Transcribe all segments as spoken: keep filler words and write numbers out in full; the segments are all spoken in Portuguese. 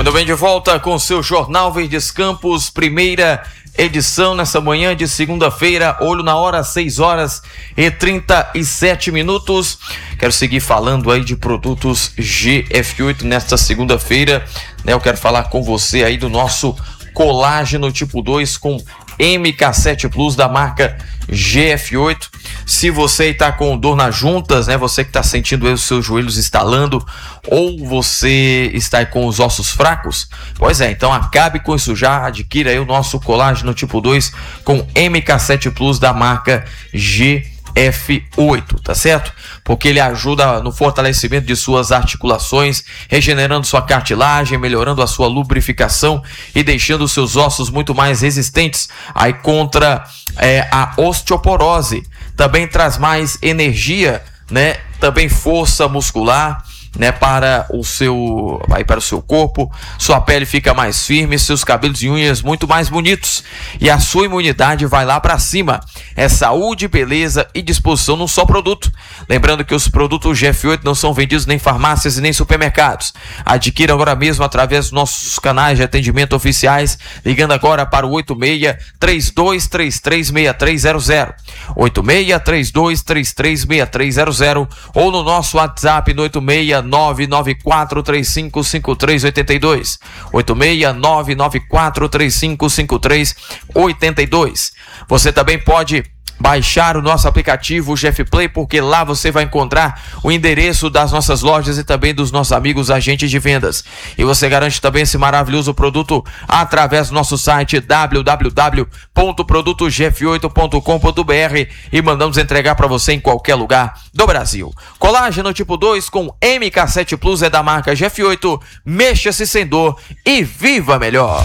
Muito bem, de volta com o seu Jornal Verdes Campos, primeira edição nessa manhã de segunda-feira, olho na hora, seis horas e trinta e sete minutos. Quero seguir falando aí de produtos G F oito nesta segunda-feira, né? Eu quero falar com você aí do nosso colágeno tipo dois com M K sete Plus da marca G F oito. Se você está com dor nas juntas, né? Você que está sentindo aí os seus joelhos estalando, ou você está aí com os ossos fracos, pois é, então acabe com isso já, adquira aí o nosso colágeno tipo dois com M K sete Plus da marca G F oito, tá certo? Porque ele ajuda no fortalecimento de suas articulações, regenerando sua cartilagem, melhorando a sua lubrificação e deixando os seus ossos muito mais resistentes aí contra é, a osteoporose. Também traz mais energia, né? Também força muscular, né, para o seu, aí para o seu corpo, sua pele fica mais firme, seus cabelos e unhas muito mais bonitos e a sua imunidade vai lá para cima. É saúde, beleza e disposição num só produto. Lembrando que os produtos G F oito não são vendidos nem em farmácias e nem em supermercados. Adquira agora mesmo através dos nossos canais de atendimento oficiais, ligando agora para o oito seis, três dois três três, seis três zero zero, oito seis, três dois três três, seis três zero zero, ou no nosso WhatsApp no oito seis nove nove quatro três cinco cinco três oito dois, oito seis nove nove quatro três cinco cinco três oito dois. Você também pode baixar o nosso aplicativo G F Play, porque lá você vai encontrar o endereço das nossas lojas e também dos nossos amigos agentes de vendas. E você garante também esse maravilhoso produto através do nosso site w w w ponto produto g f oito ponto com ponto b r e mandamos entregar para você em qualquer lugar do Brasil. Colágeno tipo dois com M K sete Plus é da marca G F oito. Mexa-se sem dor e viva melhor.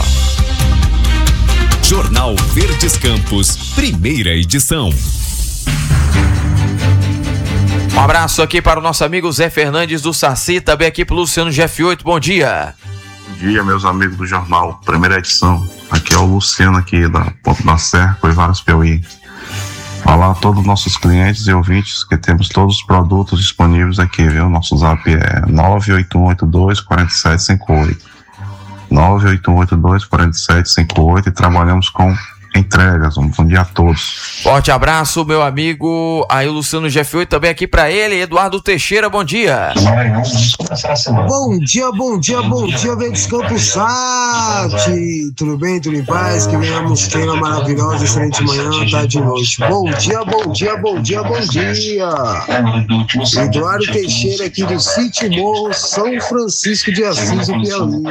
Jornal Verdes Campos, primeira edição. Um abraço aqui para o nosso amigo Zé Fernandes do Saci, também aqui pro Luciano G F oito, bom dia. Bom dia, meus amigos do Jornal, primeira edição. Aqui é o Luciano aqui da Ponta da Serra, Coivaras, Piauí. Falar a todos os nossos clientes e ouvintes que temos todos os produtos disponíveis aqui, viu? Nosso zap é nove oito um oito dois quatro sete cinco oito. nove oito um oito dois quatro sete cinco oito e trabalhamos com entregas. Um bom dia a todos. Forte abraço, meu amigo. Aí o Luciano G F oito também aqui pra ele. Eduardo Teixeira, bom dia. Bom dia, bom dia, bom dia, Verdes Campos Sat. Tudo bem, tudo em paz? Que venhamos ter uma maravilhosa, excelente manhã, tarde e noite. Bom dia, bom dia, bom dia, bom dia. Eduardo Teixeira aqui do Sítio Morro, São Francisco de Assis, o Piauí.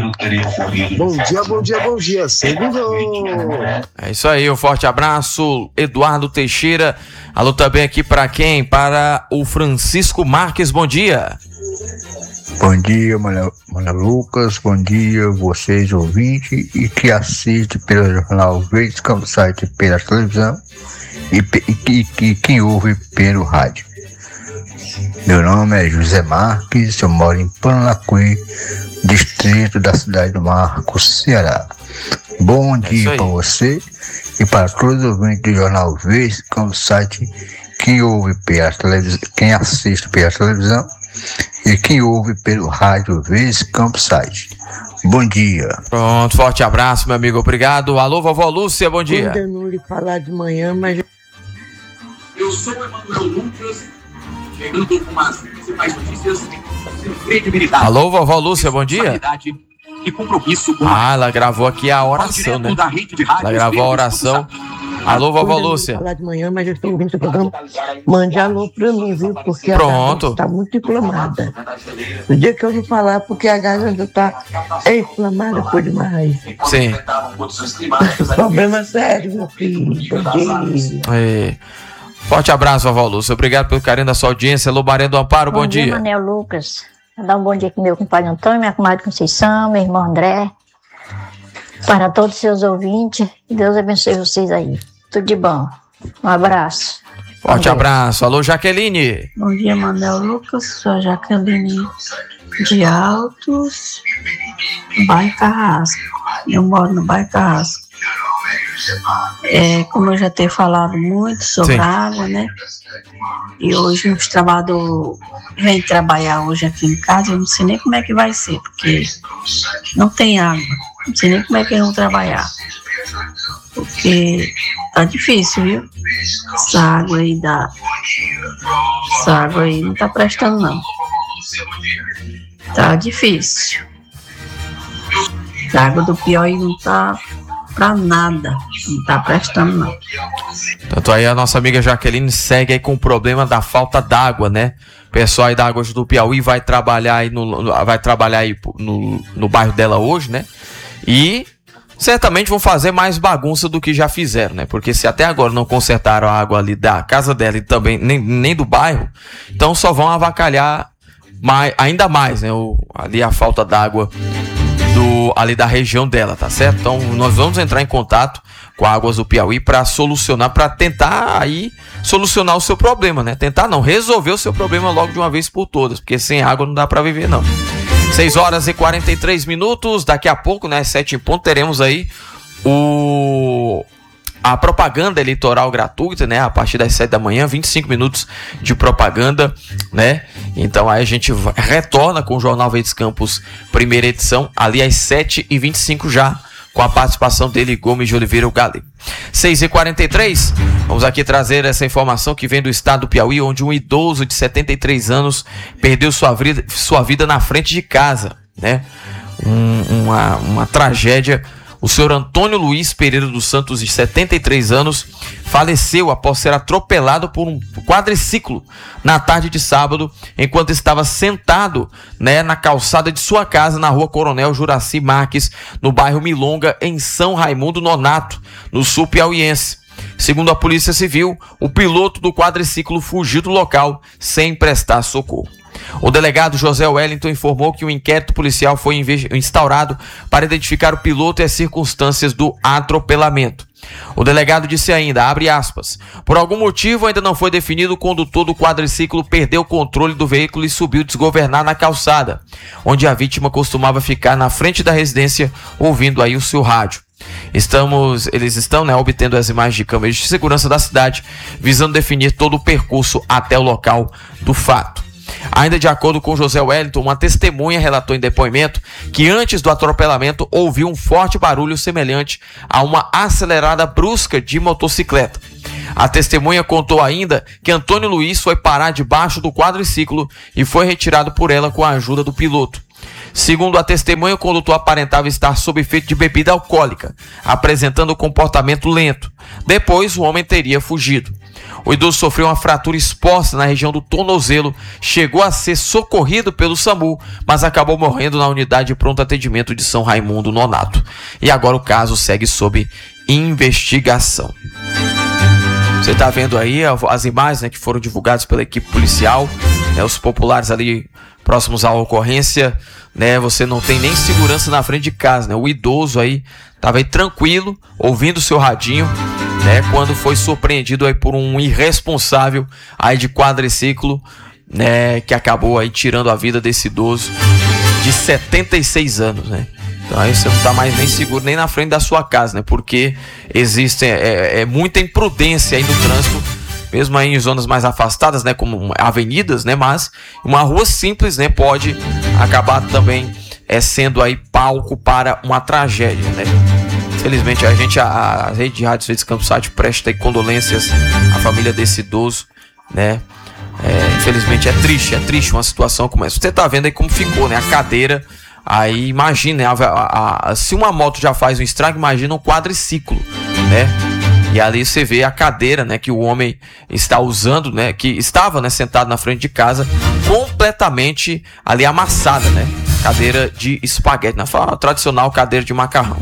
Bom dia, bom dia, bom dia. Segundou. É isso aí, um forte abraço, Eduardo Teixeira. Alô também aqui para quem? Para o Francisco Marques, bom dia. Bom dia, Maria, Maria Lucas, bom dia vocês ouvintes e que assiste pelo Jornal Verdes Campos Site pela televisão e, e, e, e quem ouve pelo rádio. Meu nome é José Marques, eu moro em Panlacuí, distrito da cidade do Marcos, Ceará. Bom dia é para você e para todos os ouvintes do Jornal Verdes Campos Site, quem ouve pela televisão, quem assiste pela televisão e quem ouve pelo rádio Verdes Campos Site. Bom dia. Pronto, forte abraço, meu amigo, obrigado. Alô, vovó Lúcia, bom dia. Ainda não lhe falar de manhã, mas... Eu sou o Emanuel Lucas, chegando com as principais notícias de credibilidade. Alô, vovó Lúcia, bom dia. E compromisso com ah, ela gravou aqui a oração, né? Ela gravou a oração. Alô, vovó Lúcia. Falar de manhã, mas eu estou ouvindo o programa. Mande alô pra mim, viu? Porque pronto. A garganta está muito inflamada. O dia que eu vou falar, porque a garganta está inflamada, foi demais. Sim. Problema sério, meu filho. É. Forte abraço, vovó Lúcia. Obrigado pelo carinho da sua audiência. Alô, Maria do Amparo, bom, bom dia. Bom dia, Manel Lucas. Vou dar um bom dia aqui meu compadre Antônio, minha comadre Conceição, meu irmão André. Para todos os seus ouvintes, que Deus abençoe vocês aí. Tudo de bom. Um abraço. Forte abraço. Alô, Jaqueline. Bom dia, Manel Lucas. Sou a Jaqueline de Altos, bairro Carrasco. Eu moro no bairro Carrasco. É, como eu já tenho falado muito sobre Sim. a água, né? E hoje os trabalhadores vêm trabalhar hoje aqui em casa, eu não sei nem como é que vai ser, porque não tem água. Não sei nem como é que eles vão trabalhar. Porque tá difícil, viu? Essa água aí dá. Essa água aí não tá prestando, não. Tá difícil. A água do Piauí não tá pra nada. Não tá prestando, não. Tanto aí a nossa amiga Jaqueline segue aí com o problema da falta d'água, né? O pessoal aí da Águas do Piauí vai trabalhar aí no, no, vai trabalhar aí no, no bairro dela hoje, né? E certamente vão fazer mais bagunça do que já fizeram, né? Porque se até agora não consertaram a água ali da casa dela e também nem, nem do bairro, então só vão avacalhar mais, ainda mais, né? O, ali a falta d'água do, ali da região dela, tá certo? Então nós vamos entrar em contato com a Águas do Piauí para solucionar, para tentar aí solucionar o seu problema, né? Tentar não, resolver o seu problema logo de uma vez por todas, porque sem água não dá para viver, não. seis horas e quarenta e três minutos, daqui a pouco, né, sete em ponto, teremos aí o... a propaganda eleitoral gratuita, né, a partir das sete da manhã, vinte e cinco minutos de propaganda, né, então aí a gente retorna com o Jornal Verdes Campos, primeira edição, ali às sete e vinte e cinco já, com a participação dele, Gomes de Oliveira, o Gale. seis e quarenta e três, vamos aqui trazer essa informação que vem do estado do Piauí, onde um idoso de setenta e três anos perdeu sua vida, sua vida na frente de casa, né? Um, uma, uma tragédia. O senhor Antônio Luiz Pereira dos Santos, de setenta e três anos, faleceu após ser atropelado por um quadriciclo na tarde de sábado, enquanto estava sentado, né, na calçada de sua casa, na rua Coronel Juraci Marques, no bairro Milonga, em São Raimundo Nonato, no sul piauiense. Segundo a Polícia Civil, o piloto do quadriciclo fugiu do local sem prestar socorro. O delegado José Wellington informou que o inquérito policial foi instaurado para identificar o piloto e as circunstâncias do atropelamento. O delegado disse ainda, abre aspas, por algum motivo ainda não foi definido, o condutor do quadriciclo perdeu o controle do veículo e subiu desgovernado na calçada, onde a vítima costumava ficar na frente da residência ouvindo aí o seu rádio. Estamos, eles estão, né, obtendo as imagens de câmeras de segurança da cidade, visando definir todo o percurso até o local do fato. Ainda de acordo com José Wellington, uma testemunha relatou em depoimento que antes do atropelamento ouviu um forte barulho semelhante a uma acelerada brusca de motocicleta. A testemunha contou ainda que Antônio Luiz foi parar debaixo do quadriciclo e foi retirado por ela com a ajuda do piloto. Segundo a testemunha, o condutor aparentava estar sob efeito de bebida alcoólica, apresentando um comportamento lento. Depois, o homem teria fugido. O idoso sofreu uma fratura exposta na região do tornozelo, chegou a ser socorrido pelo SAMU, mas acabou morrendo na unidade de pronto atendimento de São Raimundo Nonato. E agora o caso segue sob investigação. Você está vendo aí as imagens, né, que foram divulgadas pela equipe policial, né, os populares ali próximos à ocorrência, né, você não tem nem segurança na frente de casa, né, o idoso aí estava aí tranquilo, ouvindo o seu radinho, né, quando foi surpreendido aí por um irresponsável aí de quadriciclo, né, que acabou aí tirando a vida desse idoso de setenta e seis anos, né. Então aí você não está mais nem seguro nem na frente da sua casa, né, porque existe é, é muita imprudência aí no trânsito, mesmo aí em zonas mais afastadas, né, como avenidas, né, mas uma rua simples, né, pode acabar também é, sendo aí palco para uma tragédia, né. Infelizmente a gente, a, a rede de rádios Verdes Campos Site presta aí condolências à família desse idoso, né. É, infelizmente é triste, é triste uma situação como essa. Você tá vendo aí como ficou, né, a cadeira. Aí imagina, a, a, a, se uma moto já faz um estrago, imagina um quadriciclo, né? E ali você vê a cadeira, né, que o homem está usando, né, que estava, né, sentado na frente de casa, completamente ali amassada, né? Cadeira de espaguete, né? A tradicional cadeira de macarrão.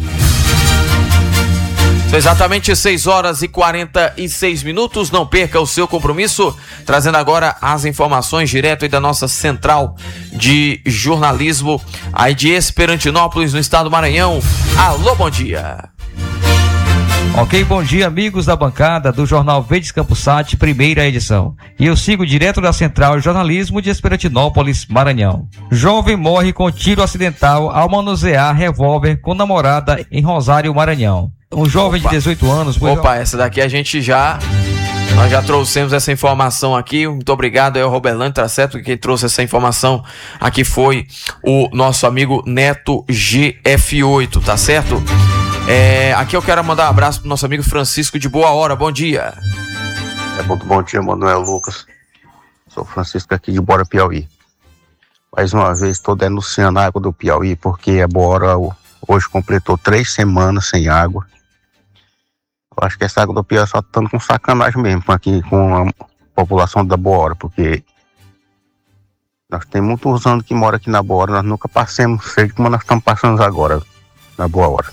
São exatamente seis horas e quarenta e seis minutos, não perca o seu compromisso, trazendo agora as informações direto aí da nossa central de jornalismo aí de Esperantinópolis, no estado do Maranhão. Alô, bom dia. Ok, bom dia, amigos da bancada do Jornal Verdes Campos Sat, primeira edição. E eu sigo direto da Central de Jornalismo de Esperantinópolis, Maranhão. Jovem morre com tiro acidental ao manusear revólver com namorada em Rosário, Maranhão. Um jovem Opa. de dezoito anos. Opa, essa daqui a gente já... Nós já trouxemos essa informação aqui. Muito obrigado aí ao Roberlândia, tá certo? Quem trouxe essa informação aqui foi o nosso amigo Neto G F oito, tá certo? É, aqui eu quero mandar um abraço pro nosso amigo Francisco de Boa Hora. Bom dia. É muito bom dia, Manuel Lucas. Sou Francisco aqui de Bora, Piauí. Mais uma vez estou denunciando a água do Piauí, porque a Bora hoje completou três semanas sem água. Eu acho que essa água do Piauí só tá dando com sacanagem mesmo aqui com a população da Bora, porque nós temos muitos anos que mora aqui na Bora, nós nunca passamos feio como nós estamos passando agora na Boa Hora.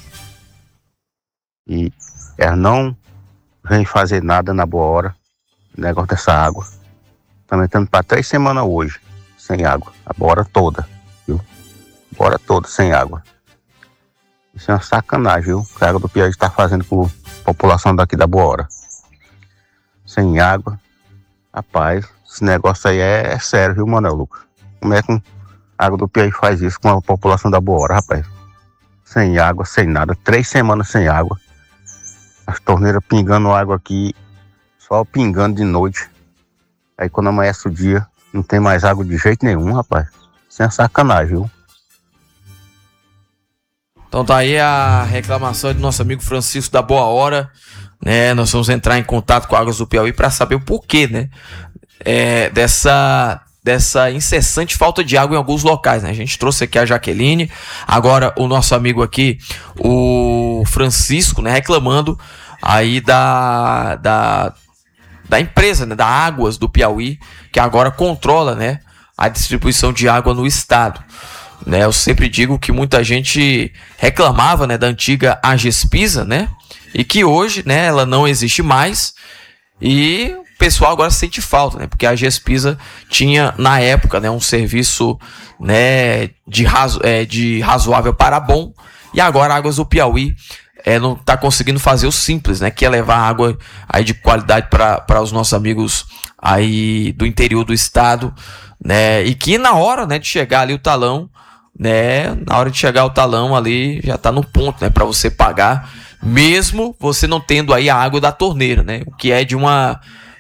E elas não vêm fazer nada na Boa Hora, negócio dessa água. Também estamos para três semanas hoje sem água, a Bora toda, viu? Bora toda sem água. Isso é uma sacanagem, viu? Que a água do Piauí está fazendo com a população daqui da Boa Hora. Sem água, rapaz, esse negócio aí é, é sério, viu, Manuel Lucas? Como é que a água do Piauí faz isso com a população da Boa Hora, rapaz? Sem água, sem nada, três semanas sem água. As torneiras pingando água aqui, só pingando de noite. Aí quando amanhece o dia, não tem mais água de jeito nenhum, rapaz. Isso é uma sacanagem, viu? Então tá aí a reclamação do nosso amigo Francisco da Boa Hora, né? Nós vamos entrar em contato com Águas do Piauí para saber o porquê, né? É, dessa, dessa incessante falta de água em alguns locais, né? A gente trouxe aqui a Jaqueline, agora o nosso amigo aqui, o Francisco, né? Reclamando aí da, da, da empresa, né? Da Águas do Piauí, que agora controla, né? A distribuição de água no estado. Né, eu sempre digo que muita gente reclamava, né, da antiga Agespisa, né, e que hoje, né, ela não existe mais e o pessoal agora sente falta, né, porque a Agespisa tinha na época, né, um serviço, né, de, razo, é, de razoável para bom, e agora a Águas do Piauí é, não está conseguindo fazer o simples, né, que é levar água aí de qualidade para os nossos amigos aí do interior do estado, né, e que na hora, né, de chegar ali o talão, né, na hora de chegar o talão ali já tá no ponto, né, para você pagar, mesmo você não tendo aí a água da torneira, né, o que é de uma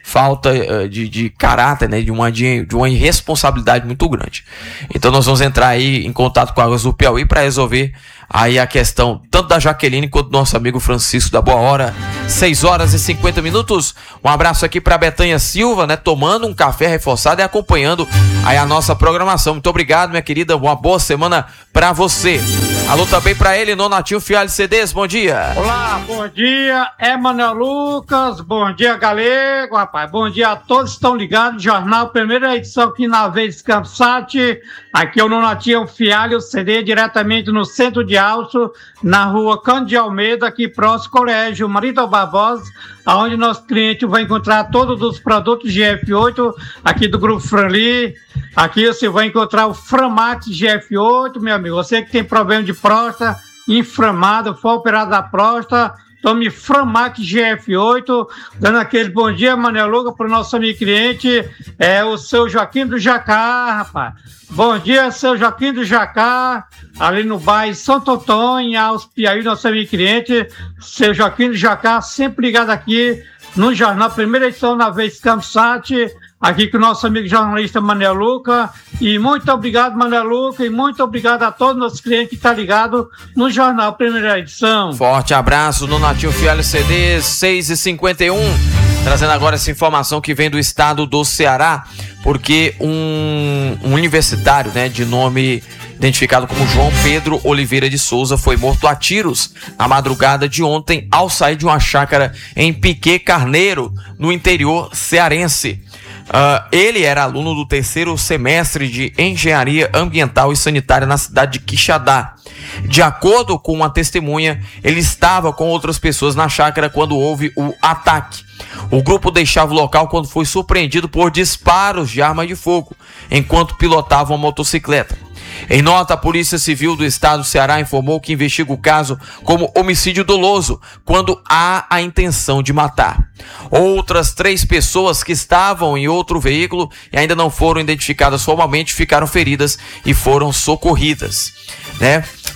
falta de, de caráter, né, de uma, de, de uma irresponsabilidade muito grande. Então nós vamos entrar aí em contato com a Águas do Piauí para resolver aí a questão tanto da Jaqueline quanto do nosso amigo Francisco da Boa Hora. seis horas e cinquenta minutos. Um abraço aqui para Betanha Silva, né, tomando um café reforçado e acompanhando aí a nossa programação. Muito obrigado, minha querida. Uma boa semana para você. Alô também para ele, Nonatinho Fialho C Ds. Bom dia. Olá, bom dia, Emanuel Lucas. Bom dia, Galego, rapaz. Bom dia a todos que estão ligados. Jornal, primeira edição aqui na Vez Campsat. Aqui é o Nonatinho Fialho C D, diretamente no centro de Alto, na rua Cândido de Almeida, aqui próximo ao Colégio Marito Barbosa, onde nosso cliente vai encontrar todos os produtos G F oito, aqui do Grupo Franli. Aqui você vai encontrar o Framax G F oito, meu amigo. Você que tem problema de próstata, inflamado, foi operado da próstata, tome Framax G F oito, dando aquele bom dia, Manuel Lucas, para o nosso amigo cliente, é o seu Joaquim do Jacá, rapaz. Bom dia, seu Joaquim do Jacá, ali no bairro Santo Antônio, em Alves Piauí, nosso amigo cliente, seu Joaquim do Jacá, sempre ligado aqui no jornal, primeira edição na Vez Campsat, aqui com o nosso amigo jornalista Manuel Lucas. E muito obrigado, Manuel Lucas, e muito obrigado a todos os nossos clientes que estão ligados no jornal, primeira edição. Forte abraço no Natinho Fialho C D, seis e cinquenta e um, trazendo agora essa informação que vem do estado do Ceará, porque um, um universitário, né, de nome identificado como João Pedro Oliveira de Souza foi morto a tiros na madrugada de ontem ao sair de uma chácara em Piquet Carneiro, no interior cearense. Uh, ele era aluno do terceiro semestre de Engenharia Ambiental e Sanitária na cidade de Quixadá. De acordo com uma testemunha, ele estava com outras pessoas na chácara quando houve o ataque. O grupo deixava o local quando foi surpreendido por disparos de arma de fogo, enquanto pilotava uma motocicleta. Em nota, a Polícia Civil do Estado do Ceará informou que investiga o caso como homicídio doloso, quando há a intenção de matar. Outras três pessoas que estavam em outro veículo e ainda não foram identificadas formalmente ficaram feridas e foram socorridas, né?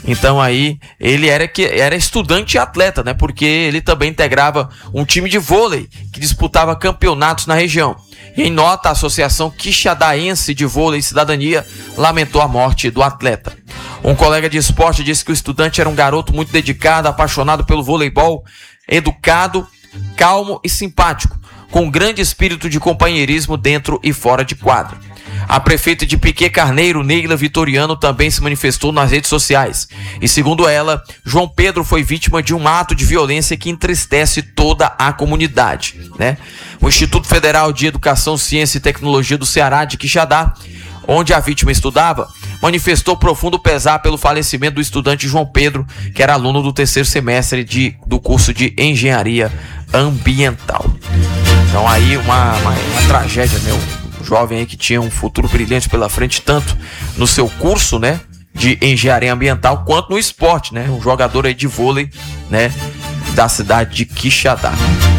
Então aí ele era, que, era estudante e atleta, né? Porque ele também integrava um time de vôlei que disputava campeonatos na região. E em nota, a Associação Quixadaense de Vôlei e Cidadania lamentou a morte do atleta. Um colega de esporte disse que o estudante era um garoto muito dedicado, apaixonado pelo voleibol, educado, calmo e simpático, com um grande espírito de companheirismo dentro e fora de quadra. A prefeita de Piquet Carneiro, Neila Vitoriano, também se manifestou nas redes sociais. E segundo ela, João Pedro foi vítima de um ato de violência que entristece toda a comunidade, né? O Instituto Federal de Educação, Ciência e Tecnologia do Ceará, de Quixadá, onde a vítima estudava, manifestou profundo pesar pelo falecimento do estudante João Pedro, que era aluno do terceiro semestre de, do curso de Engenharia Ambiental. Então aí uma, uma, uma tragédia, né? Um jovem aí que tinha um futuro brilhante pela frente, tanto no seu curso, né, de Engenharia Ambiental, quanto no esporte, né? Um jogador aí de vôlei, né, da cidade de Quixadá.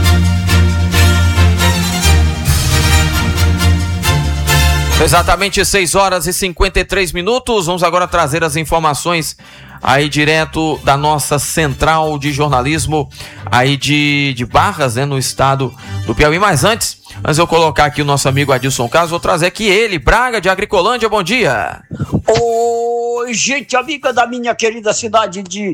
Exatamente seis horas e cinquenta e três minutos. Vamos agora trazer as informações aí direto da nossa central de jornalismo aí de, de Barras, né, no estado do Piauí. Mas antes, antes eu colocar aqui o nosso amigo Adilson Carlos, vou trazer aqui ele, Braga de Agricolândia. Bom dia. Oi, gente amiga da minha querida cidade de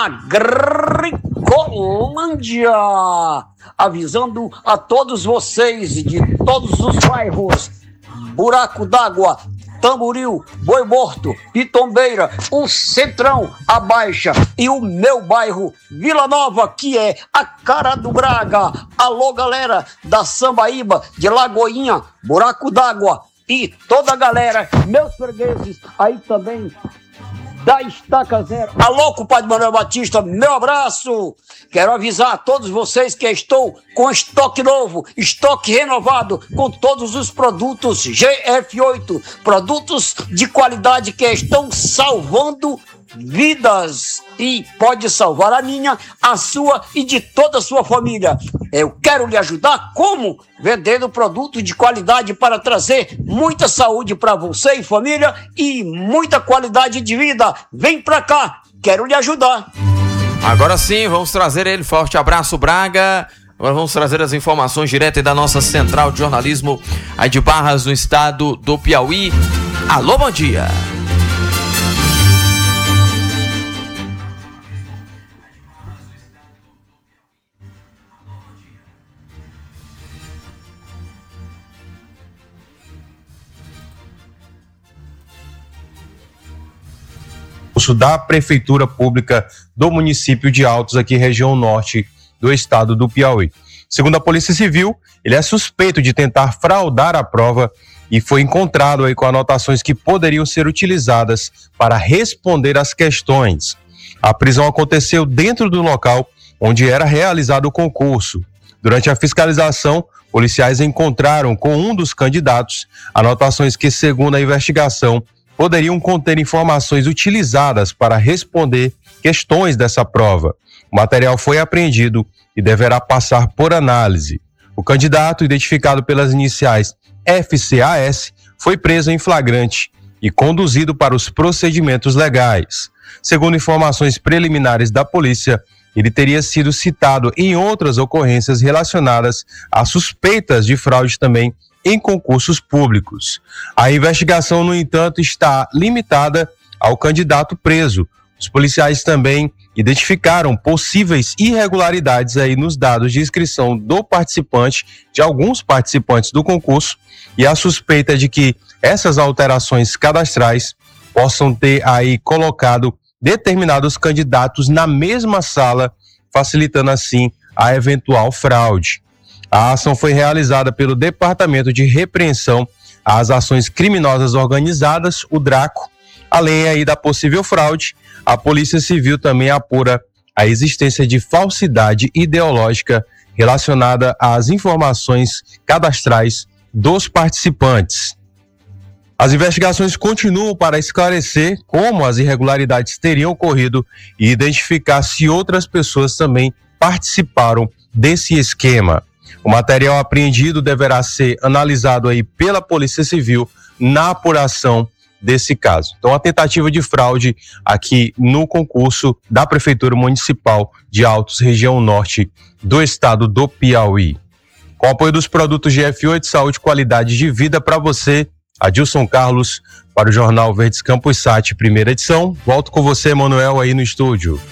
Agricolândia, avisando a todos vocês de todos os bairros: Buraco d'Água, Tamboril, Boi Morto, Pitombeira, o Centrão, a Baixa e o meu bairro Vila Nova, que é a cara do Braga. Alô, galera da Sambaíba, de Lagoinha, Buraco d'Água e toda a galera, meus fregueses aí também da Estaca Zero. Alô, compadre Manuel Batista, meu abraço. Quero avisar a todos vocês que estou com estoque novo, estoque renovado, com todos os produtos G F oito, produtos de qualidade que estão salvando vidas, e pode salvar a minha, a sua e de toda a sua família. Eu quero lhe ajudar como? Vendendo produtos de qualidade para trazer muita saúde para você e família e muita qualidade de vida. Vem pra cá, quero lhe ajudar. Agora sim, vamos trazer ele. Forte abraço, Braga. Agora vamos trazer as informações direto da nossa central de jornalismo aí de Barras, no estado do Piauí. Alô, bom dia. Da Prefeitura Pública do município de Altos, aqui região norte do estado do Piauí. Segundo a Polícia Civil, ele é suspeito de tentar fraudar a prova e foi encontrado aí com anotações que poderiam ser utilizadas para responder às questões. A prisão aconteceu dentro do local onde era realizado o concurso. Durante a fiscalização, policiais encontraram com um dos candidatos anotações que, segundo a investigação, poderiam conter informações utilizadas para responder questões dessa prova. O material foi apreendido e deverá passar por análise. O candidato, identificado pelas iniciais F C A S, foi preso em flagrante e conduzido para os procedimentos legais. Segundo informações preliminares da polícia, ele teria sido citado em outras ocorrências relacionadas a suspeitas de fraude também em concursos públicos. A investigação, no entanto, está limitada ao candidato preso. Os policiais também identificaram possíveis irregularidades aí nos dados de inscrição do participante, de alguns participantes do concurso, e a suspeita de que essas alterações cadastrais possam ter aí colocado determinados candidatos na mesma sala, facilitando assim a eventual fraude. A ação foi realizada pelo Departamento de Repreensão às Ações Criminosas Organizadas, o DRACO. Além aí da possível fraude, a Polícia Civil também apura a existência de falsidade ideológica relacionada às informações cadastrais dos participantes. As investigações continuam para esclarecer como as irregularidades teriam ocorrido e identificar se outras pessoas também participaram desse esquema. O material apreendido deverá ser analisado aí pela Polícia Civil na apuração desse caso. Então, a tentativa de fraude aqui no concurso da Prefeitura Municipal de Altos, região norte do estado do Piauí. Com o apoio dos produtos G F oito, saúde e qualidade de vida para você, Adilson Carlos, para o Jornal Verdes Campos Sat, primeira edição. Volto com você, Manuel, aí no estúdio.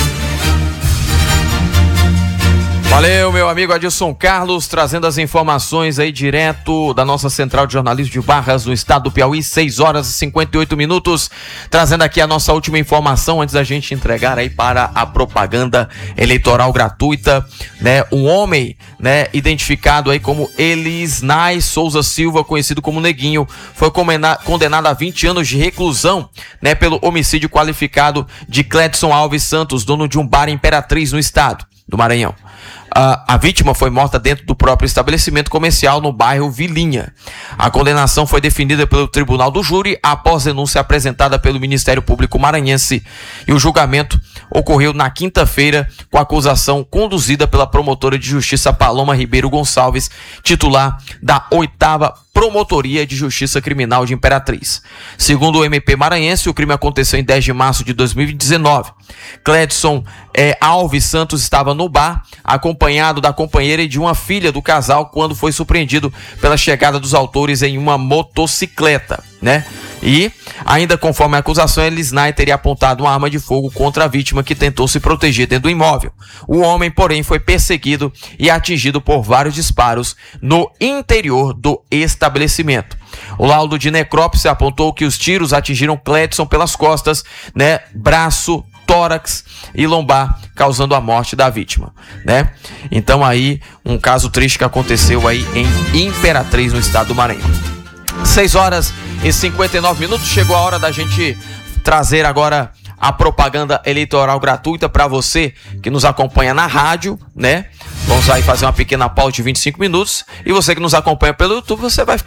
Valeu, meu amigo Adilson Carlos, trazendo as informações aí direto da nossa central de jornalismo de Barras, no estado do Piauí, seis horas e cinquenta e oito minutos, trazendo aqui a nossa última informação antes da gente entregar aí para a propaganda eleitoral gratuita, né? Um homem, né, identificado aí como Elisnai Souza Silva, conhecido como Neguinho, foi condenado a vinte anos de reclusão, né, pelo homicídio qualificado de Cledson Alves Santos, dono de um bar Imperatriz no estado do Maranhão. A, a vítima foi morta dentro do próprio estabelecimento comercial no bairro Vilinha. A condenação foi definida pelo Tribunal do Júri após denúncia apresentada pelo Ministério Público Maranhense, e o julgamento ocorreu na quinta-feira com a acusação conduzida pela promotora de justiça Paloma Ribeiro Gonçalves, titular da oitava Promotoria de Justiça Criminal de Imperatriz. Segundo o M P maranhense, o crime aconteceu em dez de março de dois mil e dezenove. Cledson é, Alves Santos estava no bar, acompanhado da companheira e de uma filha do casal, quando foi surpreendido pela chegada dos autores em uma motocicleta, né? E, ainda conforme a acusação, Elisnai teria apontado uma arma de fogo contra a vítima, que tentou se proteger dentro do imóvel. O homem, porém, foi perseguido e atingido por vários disparos no interior do estabelecimento. O laudo de necrópsia apontou que os tiros atingiram Cledson pelas costas, né, braço, tórax e lombar, causando a morte da vítima, né? Então aí, um caso triste que aconteceu aí em Imperatriz, no estado do Maranhão. seis horas e cinquenta e nove minutos, chegou a hora da gente trazer agora a propaganda eleitoral gratuita para você que nos acompanha na rádio, né? Vamos aí fazer uma pequena pausa de vinte e cinco minutos, e você que nos acompanha pelo YouTube, você vai ficar